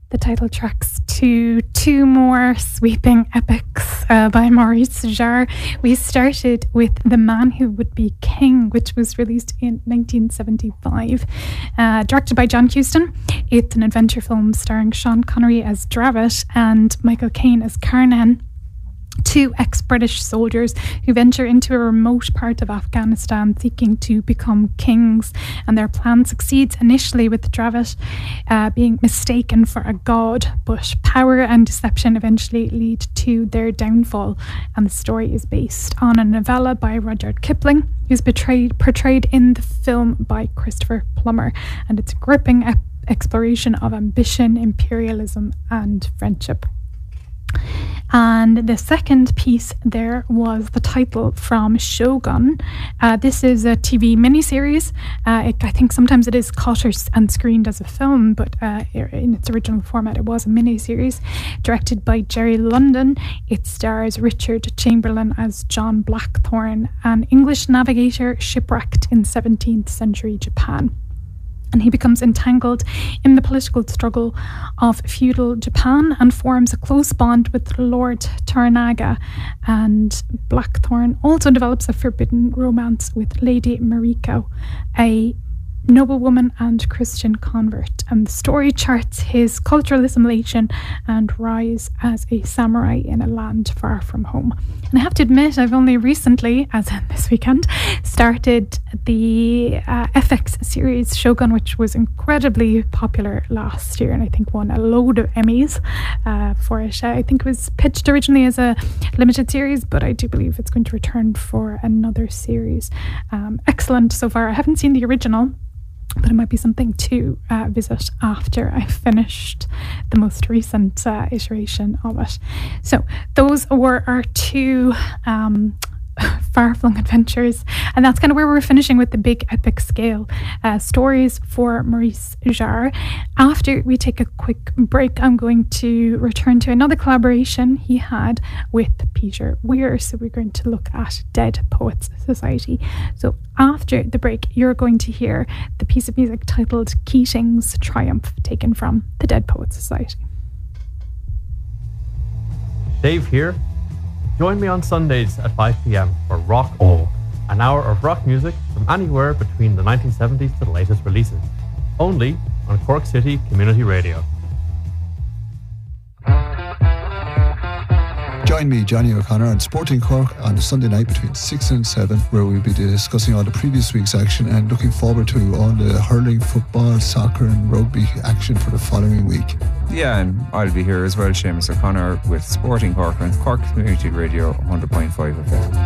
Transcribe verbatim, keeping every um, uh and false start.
The title tracks to two more sweeping epics uh, by Maurice Jarre. We started with The Man Who Would Be King, which was released in nineteen seventy-five. Uh, directed by John Huston. It's an adventure film starring Sean Connery as Dravit and Michael Caine as Carnan. Two ex-British soldiers who venture into a remote part of Afghanistan seeking to become kings, and their plan succeeds initially with Dravit uh, being mistaken for a god, but power and deception eventually lead to their downfall, and the story is based on a novella by Rudyard Kipling, who's betrayed, portrayed in the film by Christopher Plummer, and it's a gripping ep- exploration of ambition, imperialism and friendship. And the second piece there was the title from Shogun. Uh, this is a T V miniseries. Uh, it, I think sometimes it is cut or, and screened as a film, but uh, in its original format it was a miniseries. Directed by Jerry London. It stars Richard Chamberlain as John Blackthorne, an English navigator shipwrecked in seventeenth century Japan. And he becomes entangled in the political struggle of feudal Japan and forms a close bond with Lord Toranaga. And Blackthorne also develops a forbidden romance with Lady Mariko, a noblewoman and Christian convert. And the story charts his cultural assimilation and rise as a samurai in a land far from home. And I have to admit, I've only recently, as in this weekend, started the uh, F X series Shogun, which was incredibly popular last year and I think won a load of Emmys uh, for it. I think it was pitched originally as a limited series, but I do believe it's going to return for another series. Um, excellent so far. I haven't seen the original, but it might be something to uh, visit after I've finished the most recent uh, iteration of it. So those were our two um, far-flung adventures, and that's kind of where we're finishing with the big epic scale uh, stories for Maurice Jarre. After we take a quick break, I'm going to return to another collaboration he had with Peter Weir. So we're going to look at Dead Poets Society. So after the break, you're going to hear the piece of music titled Keating's Triumph, taken from the Dead Poets Society. Dave here. Join me on Sundays at five p.m. for Rock All, an hour of rock music from anywhere between the nineteen seventies to the latest releases. Only on Cork City Community Radio. Join me, Johnny O'Connor, on Sporting Cork on Sunday night between six and seven, where we'll be discussing all the previous week's action and looking forward to all the hurling, football, soccer and rugby action for the following week. Yeah, and I'll be here as well, Seamus O'Connor, with Sporting Cork on Cork Community Radio one hundred point five F M.